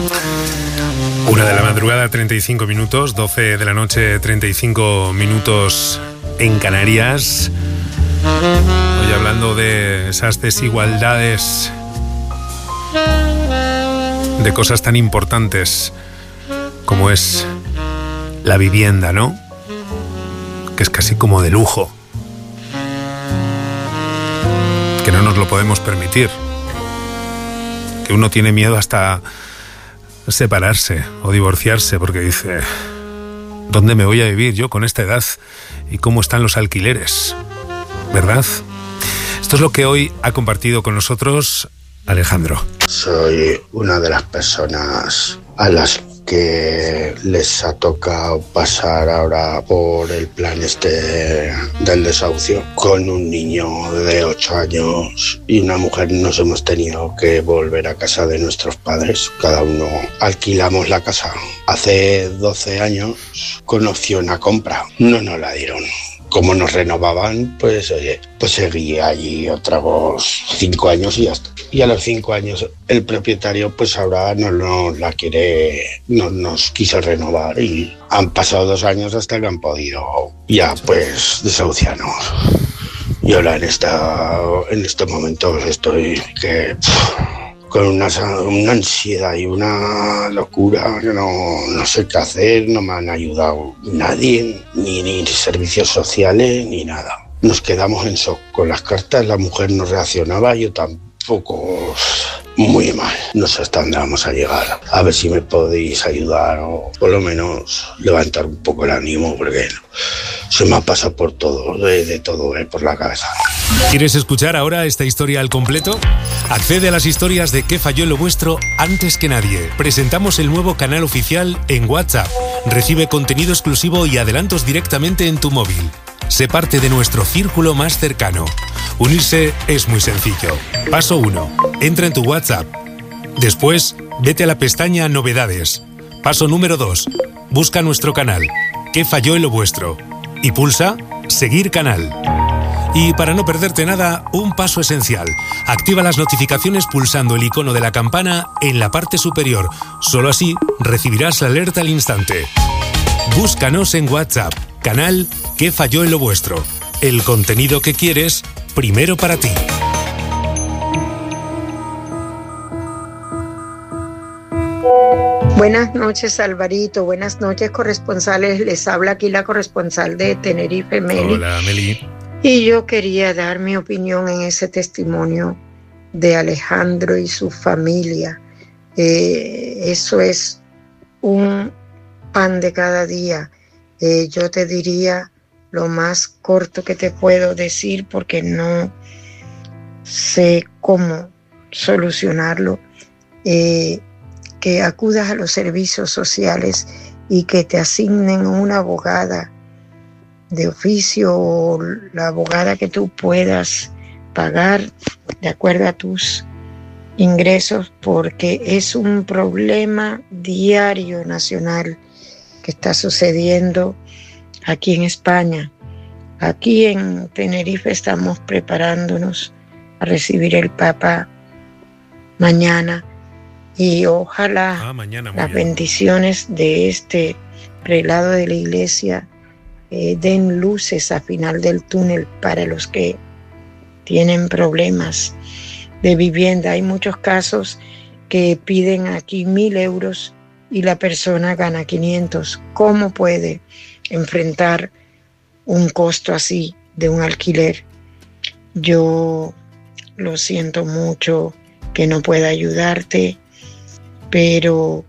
1 de la madrugada, 35 minutos, 12 de la noche, 35 minutos en Canarias. Hoy hablando de esas desigualdades, de cosas tan importantes como es la vivienda, ¿no? Que es casi como de lujo, que no nos lo podemos permitir, que uno tiene miedo hasta separarse o divorciarse porque dice, ¿dónde me voy a vivir yo con esta edad y cómo están los alquileres? ¿Verdad? Esto es lo que hoy ha compartido con nosotros Alejandro. Soy una de las personas a las que les ha tocado pasar ahora por el plan del desahucio. Con un niño de 8 años y una mujer nos hemos tenido que volver a casa de nuestros padres. Cada uno alquilamos la casa. Hace 12 años con opción a compra. No nos la dieron. Como nos renovaban, pues oye, pues seguí allí otros 5 años y ya está. Y a los 5 años el propietario pues ahora no nos quiso renovar y han pasado 2 años hasta que han podido ya pues desahuciarnos. Y ahora en estos momentos estoy con una ansiedad y una locura que no sé qué hacer, no me han ayudado nadie, ni servicios sociales, ni nada. Nos quedamos en shock con las cartas, la mujer no reaccionaba, yo tampoco, muy mal. No sé hasta dónde vamos a llegar. A ver si me podéis ayudar o por lo menos levantar un poco el ánimo porque se me ha pasado por todo, de todo por la cabeza. ¿Quieres escuchar ahora esta historia al completo? Accede a las historias de ¿Qué falló en lo vuestro? Antes que nadie. Presentamos el nuevo canal oficial en WhatsApp. Recibe contenido exclusivo y adelantos directamente en tu móvil. Sé parte de nuestro círculo más cercano. Unirse es muy sencillo. Paso 1. Entra en tu WhatsApp. Después, vete a la pestaña Novedades. Paso número 2. Busca nuestro canal. ¿Qué falló en lo vuestro? Y pulsa Seguir canal. Y para no perderte nada, un paso esencial. Activa las notificaciones pulsando el icono de la campana en la parte superior. Solo así recibirás la alerta al instante. Búscanos en WhatsApp. Canal ¿Qué falló en lo vuestro? El contenido que quieres, primero para ti. Buenas noches, Alvarito. Buenas noches, corresponsales. Les habla aquí la corresponsal de Tenerife, Meli. Hola, Meli. Y yo quería dar mi opinión en ese testimonio de Alejandro y su familia. Eso es un pan de cada día. Yo te diría lo más corto que te puedo decir porque no sé cómo solucionarlo. Que acudas a los servicios sociales y que te asignen una abogada de oficio o la abogada que tú puedas pagar de acuerdo a tus ingresos, porque es un problema diario nacional que está sucediendo aquí en España. Aquí en Tenerife estamos preparándonos a recibir el Papa mañana y ojalá las bendiciones de este prelado de la iglesia den luces al final del túnel para los que tienen problemas de vivienda. Hay muchos casos que piden aquí 1.000 euros y la persona gana 500. ¿Cómo puede enfrentar un costo así de un alquiler? Yo lo siento mucho que no pueda ayudarte, pero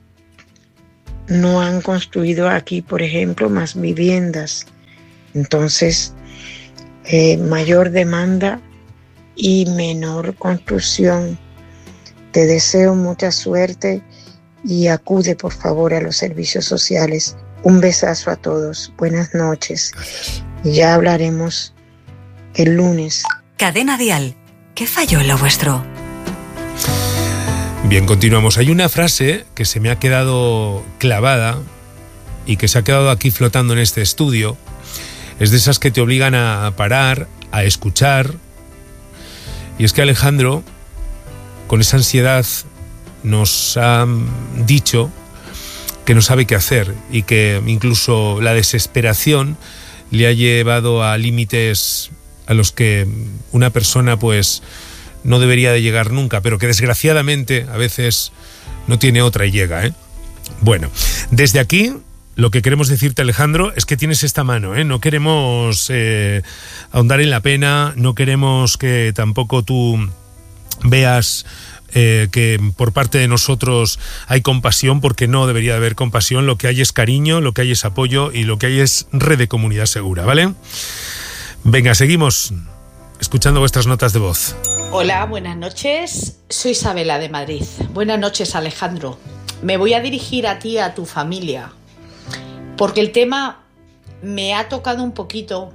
no han construido aquí, por ejemplo, más viviendas. Entonces, mayor demanda y menor construcción. Te deseo mucha suerte y acude, por favor, a los servicios sociales. Un besazo a todos. Buenas noches. Y ya hablaremos el lunes. Cadena Dial. ¿Qué falló en lo vuestro? Bien, continuamos. Hay una frase que se me ha quedado clavada y que se ha quedado aquí flotando en este estudio. Es de esas que te obligan a parar, a escuchar. Y es que Alejandro, con esa ansiedad nos ha dicho que no sabe qué hacer y que incluso la desesperación le ha llevado a límites a los que una persona pues no debería de llegar nunca, pero que desgraciadamente a veces no tiene otra y llega, ¿eh? Bueno, desde aquí lo que queremos decirte, Alejandro, es que tienes esta mano, ¿eh? No queremos ahondar en la pena, no queremos que tampoco tú veas que por parte de nosotros hay compasión, porque no debería de haber compasión. Lo que hay es cariño, lo que hay es apoyo y lo que hay es red de comunidad segura, ¿vale? Venga, seguimos escuchando vuestras notas de voz. Hola, buenas noches. Soy Isabela de Madrid. Buenas noches, Alejandro. Me voy a dirigir a ti y a tu familia, porque el tema me ha tocado un poquito.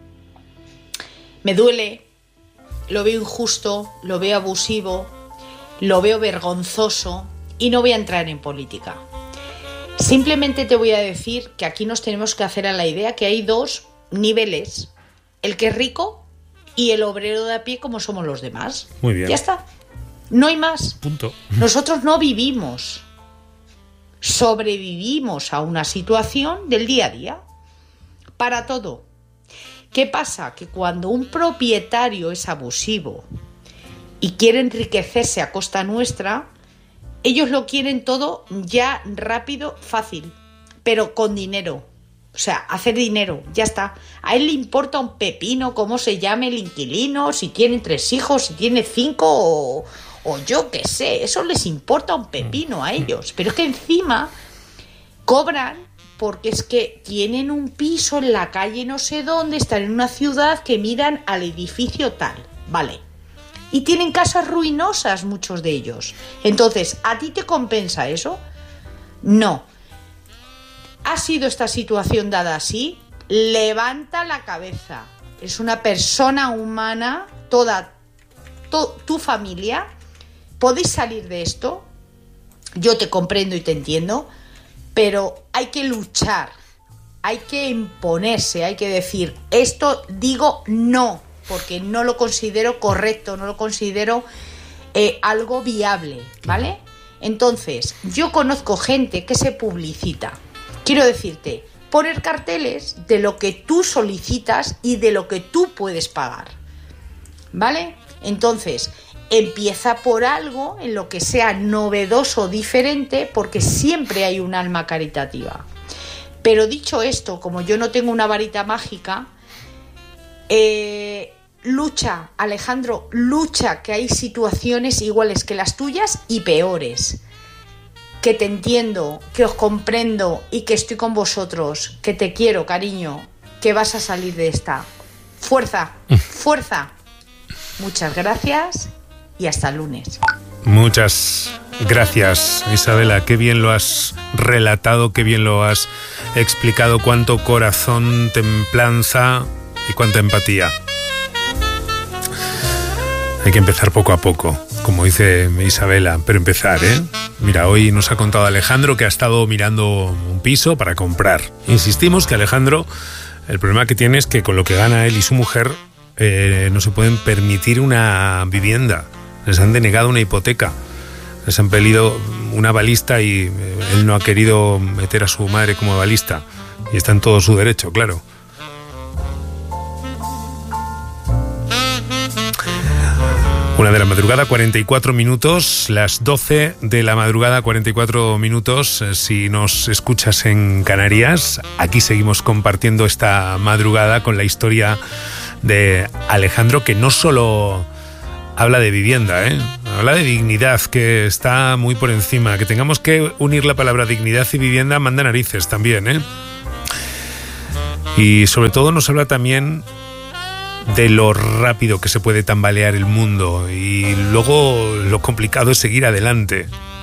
Me duele, lo veo injusto, lo veo abusivo, lo veo vergonzoso y no voy a entrar en política. Simplemente te voy a decir que aquí nos tenemos que hacer a la idea que hay dos niveles: el que es rico y el obrero de a pie, como somos los demás. Muy bien. Ya está. No hay más. Punto. Nosotros no vivimos, sobrevivimos a una situación del día a día. Para todo. ¿Qué pasa? Que cuando un propietario es abusivo y quiere enriquecerse a costa nuestra, ellos lo quieren todo ya rápido, fácil, pero con dinero. O sea, hacer dinero, ya está. A él le importa un pepino cómo se llame el inquilino, si tiene 3 hijos, si tiene 5 o yo qué sé. Eso les importa un pepino a ellos. Pero es que encima cobran porque es que tienen un piso en la calle no sé dónde, están en una ciudad que miran al edificio tal, vale. Y tienen casas ruinosas muchos de ellos. Entonces, ¿a ti te compensa eso? No. ¿Ha sido esta situación dada así? Levanta la cabeza. Es una persona humana, toda tu familia. ¿Podéis salir de esto? Yo te comprendo y te entiendo, pero hay que luchar, hay que imponerse, hay que decir, esto digo no, porque no lo considero correcto, no lo considero algo viable, ¿vale? Entonces, yo conozco gente que se publicita. Quiero decirte, poner carteles de lo que tú solicitas y de lo que tú puedes pagar, ¿vale? Entonces, empieza por algo en lo que sea novedoso, diferente, porque siempre hay un alma caritativa. Pero dicho esto, como yo no tengo una varita mágica, lucha, Alejandro, lucha, que hay situaciones iguales que las tuyas y peores. Que te entiendo, que os comprendo y que estoy con vosotros, que te quiero, cariño, que vas a salir de esta. Fuerza, fuerza. Muchas gracias y hasta el lunes. Muchas gracias, Isabela. Qué bien lo has relatado, qué bien lo has explicado. Cuánto corazón, templanza y cuánta empatía. Hay que empezar poco a poco, como dice Isabela, pero empezar, ¿eh? Mira, hoy nos ha contado Alejandro que ha estado mirando un piso para comprar. Insistimos que Alejandro, el problema que tiene es que con lo que gana él y su mujer no se pueden permitir una vivienda. Les han denegado una hipoteca. Les han pedido una balista y él no ha querido meter a su madre como balista. Y está en todo su derecho, claro. Una de la madrugada, 44 minutos, las 12 de la madrugada, 44 minutos, si nos escuchas en Canarias. Aquí seguimos compartiendo esta madrugada con la historia de Alejandro, que no solo habla de vivienda, habla de dignidad, que está muy por encima. Que tengamos que unir la palabra dignidad y vivienda manda narices también, Y sobre todo nos habla también de lo rápido que se puede tambalear el mundo y luego lo complicado es seguir adelante.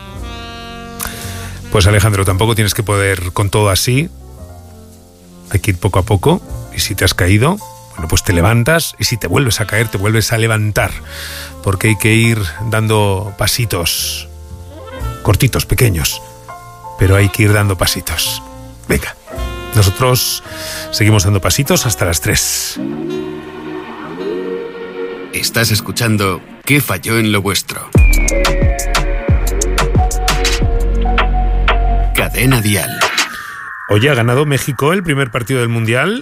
Pues Alejandro, tampoco tienes que poder con todo así. Hay que ir poco a poco y si te has caído, bueno, pues te levantas y si te vuelves a caer, te vuelves a levantar, porque hay que ir dando pasitos, cortitos, pequeños, pero hay que ir dando pasitos. Venga, nosotros seguimos dando pasitos hasta las 3. Estás escuchando ¿Qué falló en lo vuestro? Cadena Dial. Oye, ¿ha ganado México el primer partido del Mundial?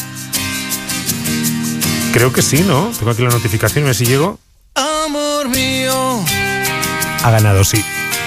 Creo que sí, ¿no? Tengo aquí la notificación, a ver si llego. Amor mío. Ha ganado, sí.